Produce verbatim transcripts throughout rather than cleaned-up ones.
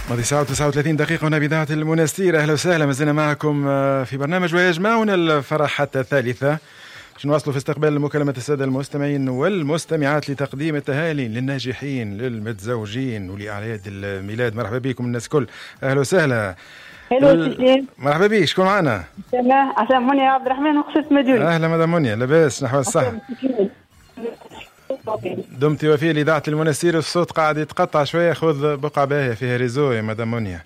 ماضي ساعة وتسعة وثلاثين دقيقة هنا بإذاعة المنستير. أهلا وسهلا، ما زلنا معكم في برنامج ويجمعنا الفرح حتى الثالثة. باش نواصلوا في استقبال مكالمة السادة المستمعين والمستمعات لتقديم التهاني للناجحين للمتزوجين ولأعياد الميلاد. مرحبا بكم الناس الكل، أهلا وسهلا. ال... مرحبا بك، شكون معنا؟ عسام منيا عبد الرحمن وخصوص مديوني. أهلا مدام منيا، لاباس نحو الصحة؟ دمتي وفي لإذاعة المنستير. الصوت قاعد يتقطع شوية، خذ بقعة باهية فيها ريزو يا مدام منيا.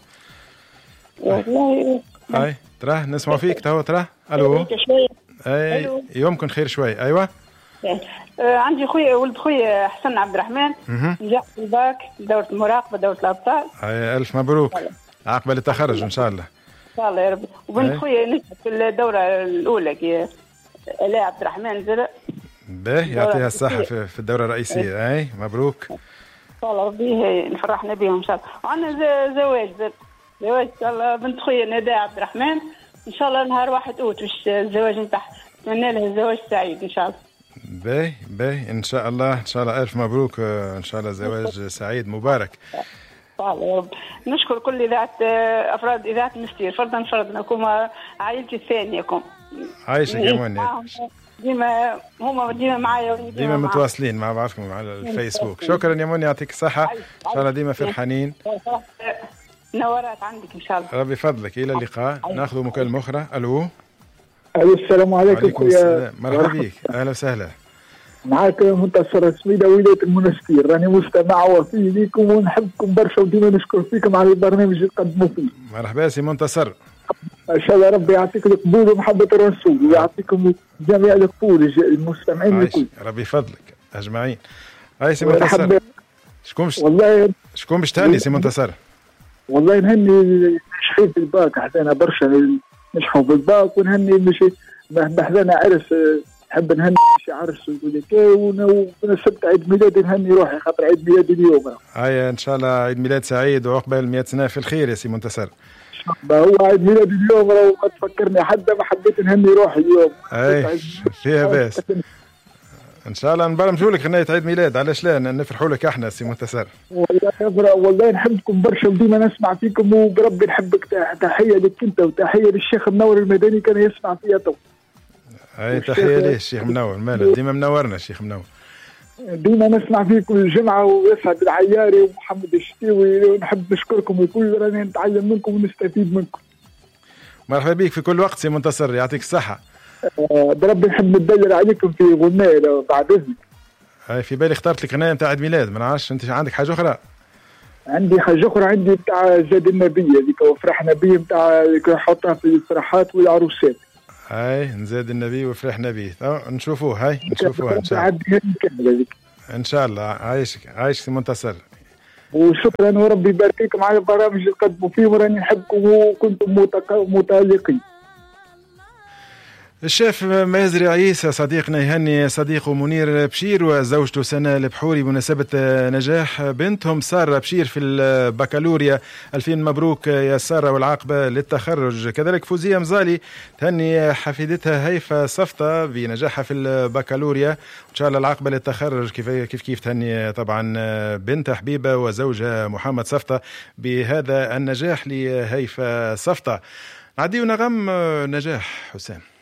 والله هاي تراه نسمع فيك تهو، تراه الو اي يمكن خير شوي. ايوه آه عندي خويا ولد خويا حسن عبد الرحمن نجح في الباك دورة المراقبة دورة الأبطال. اي الف مبروك، عقبة للتخرج ان شاء الله. ان شاء الله يا رب. وبنت خويا نجحت في الدورة الأولى كي لا عبد الرحمن زرق. باهي يعطيها الصحة في الدورة الرئيسية. اي مبروك ان شاء الله، ربي نفرحنا بهم ان شاء الله. وعندنا زواج زواج ان شاء الله بنت خويا نداء عبد الرحمن ان شاء الله نهار واحد اوت باش الزواج نتاعها، نتمنى لها زواج سعيد ان شاء الله. باهي باهي ان شاء الله ان شاء الله، الف مبروك ان شاء الله، زواج سعيد مبارك ان شاء الله يا رب. نشكر كل اذاعه افراد اذاعه المستير فردا فردا، كما عائلتي الثانيه كم عايشك يا منى، ديما هما ديما معايا وديما ديما متواصلين مع بعضكم على الفيسبوك. شكرا يا منى، يعطيك الصحة ان شاء الله، ديما فرحانين. نورات عندك ان شاء الله. ربي فضلك، الى اللقاء. ناخذ مكالمة اخرى. الو الو السلام عليكم. وعليكم السلام، مرحبا بك، اهلا وسهلا. معاك منتصر سميدة ولاية المنستير، راني مستمع وفي ليكم ونحبكم برشا وديما نشكر فيكم على البرنامج اللي تقدموا فيه. مرحبا سي منتصر، ان شاء الله ربي يعطيك القبول ومحبة الرسول ويعطيكم جميع القبول المستمعين الكل. ربي فضلك اجمعين. هاي سي منتصر، شكون بش... والله شكون باش تهني سي منتصر؟ والله نهني نشحي في الباك، حسنا برشا نشحوا في الباك، ونهني مش بحذنا عرس، نحب نهني شي عرس ونسبت عيد ميلادي، نهني روحي خاطر عيد ميلادي اليوم. هيا ان شاء الله عيد ميلاد سعيد وعقبال مئة سنة في الخير يا سي منتصر. هو عيد ميلادي اليوم، لو ما تفكرني حتى ما حبيت نهني روحي اليوم. اي فيها باس، ان شاء الله نبرمجوا لك غنية عيد ميلاد، علاش لا نفرحوا لك احنا سي منتصر. والله والله نحبكم برشا وديما نسمع فيكم، وبربي نحبك. تحيه لك انت وتحيه للشيخ منور المدني كان يسمع فيها تو. اي تحيه ليه الشيخ منور، ماله ديما منورنا الشيخ منور، ديما نسمع فيكم الجمعه، ويسعد العياري ومحمد الشتيوي، ونحب نشكركم الكل، راني نتعلم منكم ونستفيد منكم. مرحبا بك في كل وقت سي منتصر، يعطيك الصحه. بربي نحب ندلل عليكم في غنايه بعد اذنك. هاي في بالي اخترت لك غنايه نتاع عيد ميلاد، ما نعرفش انت عندك حاجه اخرى؟ عندي حاجه اخرى، عندي نتاع زاد النبي هذيك وفرح نبي نتاع نحطها في الفرحات والعروسات. هاي نزاد النبي وفرح نبي، نشوفوه هاي نشوفوها ان شاء الله. ان شاء الله عايشك عايشك سي منتصر، وشكرا وربي يبارك فيكم على البرامج اللي تقدموا فيه، وراني نحبكم وكنتم متالقين. الشيف مازري عيسى صديقنا يهني صديقه منير بشير وزوجته سنة البحوري بمناسبة نجاح بنتهم سارة بشير في البكالوريا. ألفين مبروك يا سارة والعاقبة للتخرج. كذلك فوزية مزالي تهني حفيدتها هيفا صفطة بنجاحها في البكالوريا، وإن شاء الله العاقبة للتخرج. كيف كيف كيف تهني طبعا بنت حبيبة وزوجها محمد صفطة بهذا النجاح لهيفا صفطة. عدي ونغم نجاح حسين.